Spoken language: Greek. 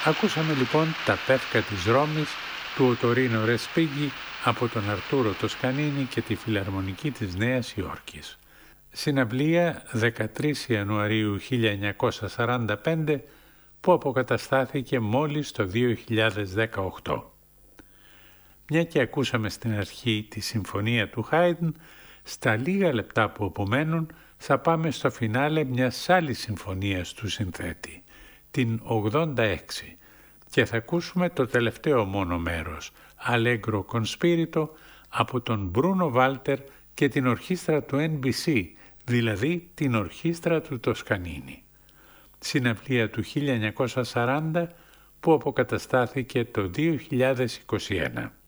Ακούσαμε λοιπόν τα πεύκα της Ρώμης του Οτορίνο Ρεσπίγκη από τον Αρτούρο Τοσκανίνη και τη Φιλαρμονική της Νέας Υόρκης. Συναυλία 13 Ιανουαρίου 1945 που αποκαταστάθηκε μόλις το 2018. Μια και ακούσαμε στην αρχή τη συμφωνία του Χάιντν, στα λίγα λεπτά που απομένουν θα πάμε στο φινάλε μιας άλλης συμφωνίας του συνθέτη, την 86, και θα ακούσουμε το τελευταίο μόνο μέρος, Allegro con Spirito, από τον Μπρούνο Βάλτερ και την ορχήστρα του NBC, δηλαδή την ορχήστρα του Τοσκανίνη. Συναυλία του 1940 που αποκαταστάθηκε το 2021.